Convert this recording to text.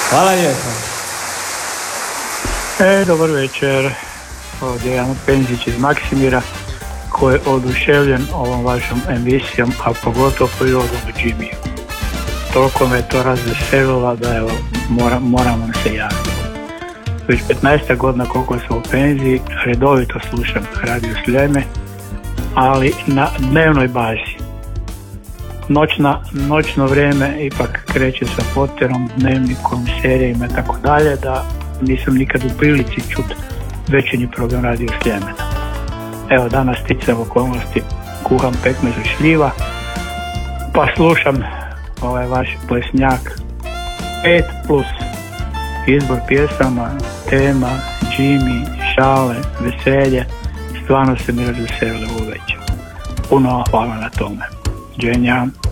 Hvala lijepo. Dobar večer. Ovdje je Jan Penzić iz Maksimira koji je oduševljen ovom vašom emisijom, a pogotovo prilogom u Jimmyu. Toliko me to razveselilo da evo, moram vam se javiti. Već 15 godina koliko sam u penziji, redovito slušam Radio Sljeme, ali na dnevnoj bazi. Noćno vrijeme ipak kreće sa Potterom, dnevnikom, serijima i tako dalje, da nisam nikad u prilici čuti večernji program Radio Sljemena. Evo danas sticajem okolnosti kuham pekmezu šljiva, pa slušam ovaj vaš plesnjak 5+, izbor pjesama, tema, Jimmy, šale, veselje, stvarno se mi razveselilo u večer. Puno hvala na tome. Dženja.